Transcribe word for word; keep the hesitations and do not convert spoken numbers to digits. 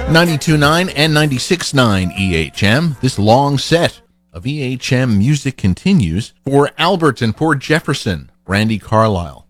ninety-two point nine and ninety-six point nine E H M. This long set of E H M music continues for Albert and Port Jefferson, Brandi Carlile.